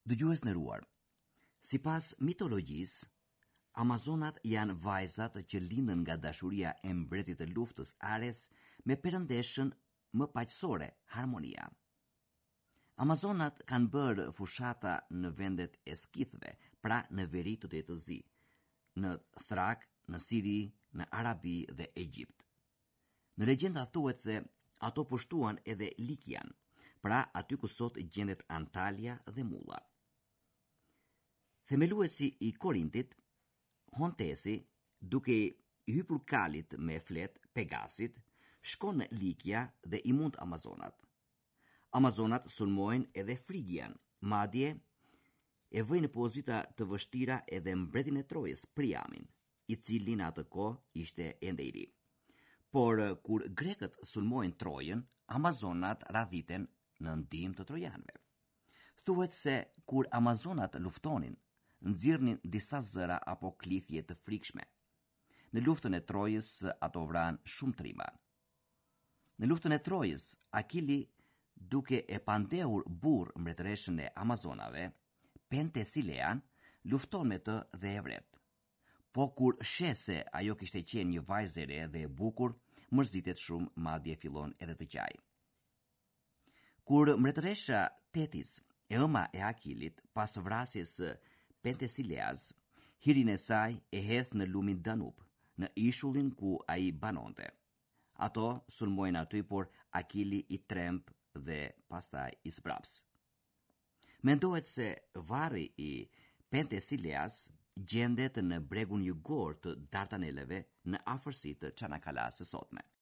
Dëgjues nderuar, sipas mitologjisë, Amazonat janë vajzat që lindën nga dashuria e mbretit të luftës Ares me perëndeshën më paqësore, Harmonia. Amazonat kanë bërë fushata në vendet e skithëve, pra në veri të Detit të Zi, në Thrak, në Siri, në Arabi dhe Egjipt. Në legjenda thuhet se ato pushtuan edhe Likian, pra aty ku sot gjendet Antalya dhe Mulla. Themeluesi i Korintit, Hontesi, duke i hypur kalit me flet Pegasit, shkon në Likia dhe i mund Amazonat. Amazonat sulmojnë edhe Frigian, madje e vëjnë në pozita të vështira edhe mbretin e Trojës, Priamin, i cili në atë kohë ishte ende i ri. Por kur grekët sulmojnë Trojën, Amazonat radhiten në ndihmë të trojanëve. Thuhet se kur Amazonat luftonin, nxirrnin disa zëra apo klithje të frikshme. Në luftën e Trojës ato vranë shumë trima. Në luftën e Trojës, Akili, duke e pandehur burr mbretëreshën e Amazonave, Pentesilean, lufton me të dhe e vret. Po kur sheh se ajo kishte qenë një vajzë e re dhe e bukur, mërzitet shumë, madje fillon edhe të qaj. Kur mbretëresha Tetis, e ëma e Akilit, pas vrasjes së Pentesileas, hirin e saj e hedh në lumin Danub, në ishullin ku ai banonte. Ato sulmojnë aty, por Akili i tremb dhe pastaj i zbraps. Mendohet se varri i Pentesileas gjendet në bregun jugor të Dardaneleve në afërsi të Çanakalas së sotme.